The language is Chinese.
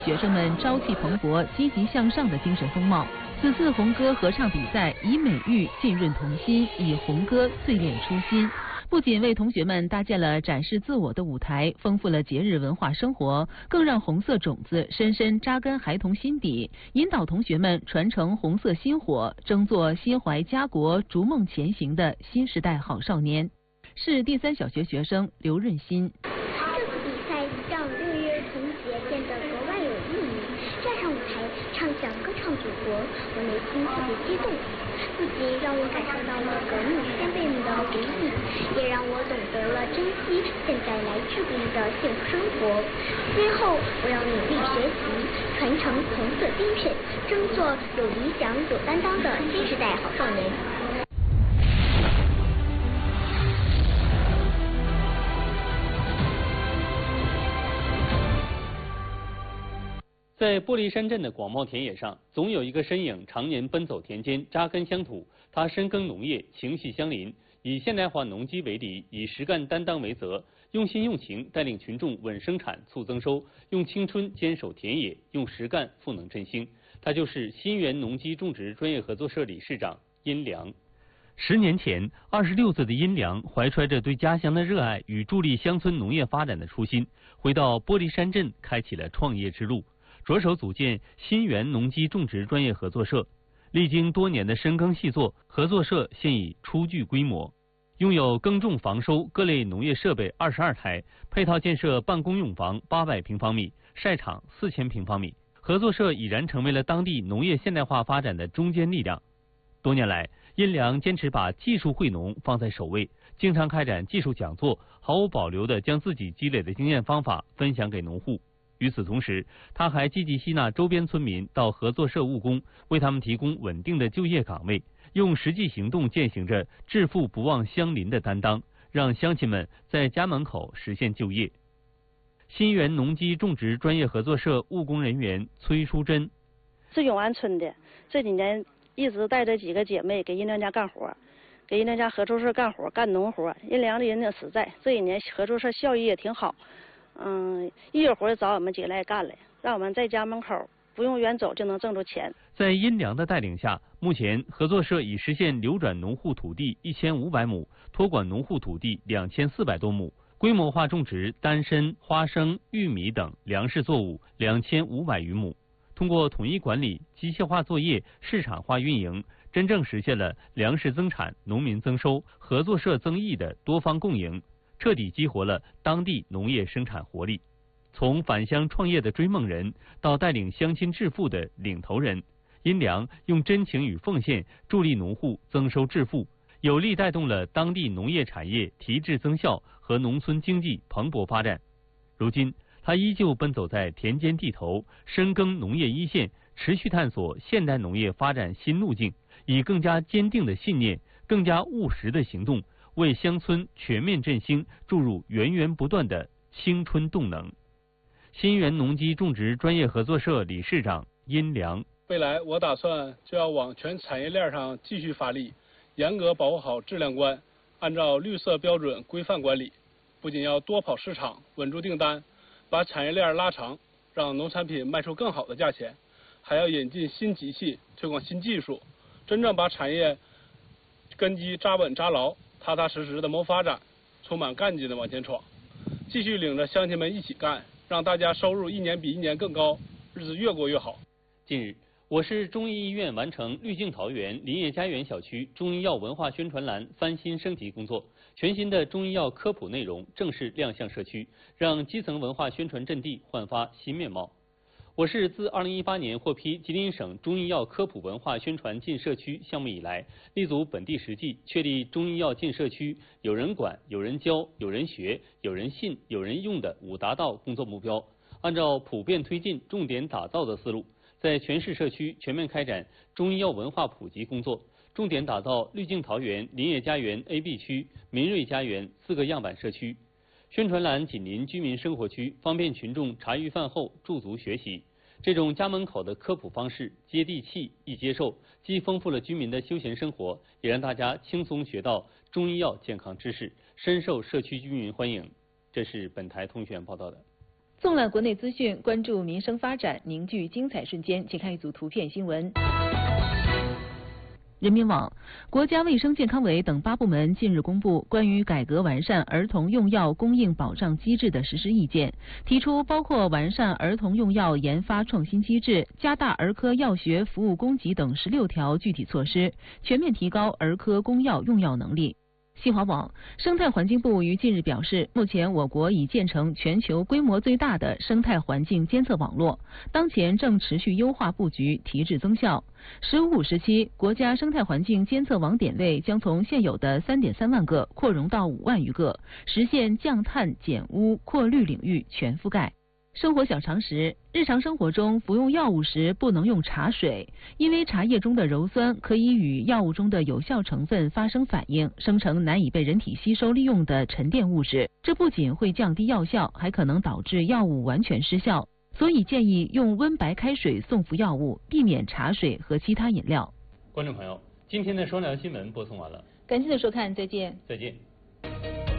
学生们朝气蓬勃、积极向上的精神风貌。此次红歌合唱比赛以美育浸润童心，以红歌淬炼初心。不仅为同学们搭建了展示自我的舞台，丰富了节日文化生活，更让红色种子深深扎根孩童心底，引导同学们传承红色心火，争做心怀家国、逐梦前行的新时代好少年。市第3小学学生刘润新。 这次比赛让6月童节变得格外有意义。站上舞台唱响歌唱祖国，我内心特别激动。不仅让我感受到了革命先辈们的回忆，也让我懂得了珍惜现在来之不易的幸福生活。今后我要努力学习，传承红色精神，争做有理想、有担当的新时代好少年。 在玻璃山镇的广袤田野上，总有一个身影常年奔走田间，扎根乡土。他深耕农业，情系相邻，以现代化农机为理，以实干担当为责，用心用情带领群众稳生产、促增收，用青春坚守田野，用实干赋能振兴。他就是新源农机种植专业合作社理事长殷良。10年前，26岁的殷良怀揣着对家乡的热爱与助力乡村农业发展的初心，回到玻璃山镇，开启了创业之路。着手组建新源农机种植专业合作社，历经多年的深耕细作，合作社现已初具规模，拥有耕种、防收各类农业设备22台，配套建设办公用房800平方米，晒场4000平方米。合作社已然成为了当地农业现代化发展的中坚力量。多年来，殷良坚持把技术惠农放在首位，经常开展技术讲座，毫无保留地将自己积累的经验方法分享给农户。与此同时，他还积极吸纳周边村民到合作社务工，为他们提供稳定的就业岗位，用实际行动践行着致富不忘乡邻的担当，让乡亲们在家门口实现就业。新源农机种植专业合作社务工人员崔淑珍， 是永安村的，这几年一直带着几个姐妹给殷良家干活，给殷良家合作社干活，干农活。殷良的人挺实在，这一年合作社效益也挺好。一有活找我们姐来干了，让我们在家门口不用远走就能挣着钱。 在殷良的带领下，目前合作社已实现流转农户土地1500亩，托管农户土地2400多亩，规模化种植丹参、花生、玉米等粮食作物2500余亩。通过统一管理、机械化作业、市场化运营，真正实现了粮食增产、农民增收、合作社增益的多方共赢，彻底激活了当地农业生产活力。从返乡创业的追梦人到带领乡亲致富的领头人，殷良用真情与奉献助力农户增收致富，有力带动了当地农业产业提质增效和农村经济蓬勃发展。如今，他依旧奔走在田间地头，深耕农业一线，持续探索现代农业发展新路径，以更加坚定的信念、更加务实的行动，为乡村全面振兴注入源源不断的青春动能。新源农机种植专业合作社理事长殷良， 未来我打算就要往全产业链上继续发力，严格把握好质量关，按照绿色标准规范管理。不仅要多跑市场，稳住订单，把产业链拉长，让农产品卖出更好的价钱，还要引进新机器，推广新技术，真正把产业根基扎稳扎牢，踏踏实实的谋发展，充满干劲的往前闯。继续领着乡亲们一起干，让大家收入一年比一年更高，日子越过越好。 近日，我市中医医院完成绿径桃园林业家园小区中医药文化宣传栏翻新升级工作，全新的中医药科普内容正式亮相社区，让基层文化宣传阵地焕发新面貌。我市自2018年获批吉林省中医药科普文化宣传进社区项目以来，立足本地实际，确立中医药进社区有人管、有人教、有人学、有人信、有人用的5大道工作目标，按照普遍推进、重点打造的思路，在全市社区全面开展中医药文化普及工作，重点打造绿径桃园林业家园 A、B 区、民瑞家园4个样板社区。宣传栏紧邻居民生活区，方便群众茶余饭后驻足学习。这种家门口的科普方式接地气、易接受，既丰富了居民的休闲生活，也让大家轻松学到中医药健康知识，深受社区居民欢迎。这是本台通讯员报道的。 纵览国内资讯，关注民生发展，凝聚精彩瞬间。请看一组图片新闻。人民网、国家卫生健康委等8部门近日公布关于改革完善儿童用药供应保障机制的实施意见，提出包括完善儿童用药研发创新机制、加大儿科药学服务供给等16条具体措施，全面提高儿科公药用药能力。新华网、生态环境部于近日表示，目前我国已建成全球规模最大的生态环境监测网络，当前正持续优化布局，提质增效。“15+5”时期，国家生态环境监测网点位将从现有的3.3万个扩容到5万余个，实现降碳、减污、扩绿领域全覆盖。生活小常识：日常生活中服用药物时不能用茶水，因为茶叶中的鞣酸可以与药物中的有效成分发生反应，生成难以被人体吸收利用的沉淀物质。这不仅会降低药效，还可能导致药物完全失效。所以建议用温白开水送服药物，避免茶水和其他饮料。 观众朋友，今天的双聊新闻播送完了， 感谢您的收看，再见。 再见。